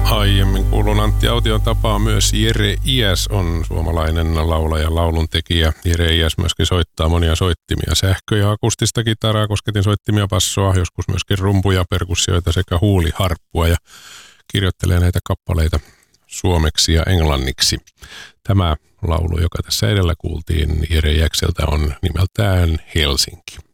Aiemmin kuulun Antti Aution tapaan myös Jere Iäs on suomalainen laulaja, lauluntekijä. Jere Iäs myöskin soittaa monia soittimia, sähkö- ja akustista kitaraa, kosketinsoittimia, passoa, joskus myöskin rumpuja, perkussioita sekä huuliharppua ja kirjoittelee näitä kappaleita suomeksi ja englanniksi. Tämä laulu, joka tässä edellä kuultiin Jere Iäkseltä, on nimeltään Helsinki.